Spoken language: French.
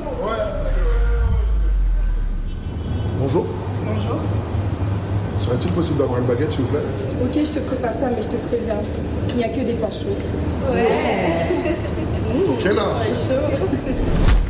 Bonjour. Bonjour. Serait-il possible d'avoir une baguette, s'il vous plaît? Ok, je te prépare ça, mais je te préviens. Il n'y a que des pois chauds ici. Ouais. Ok, là. C'est chaud.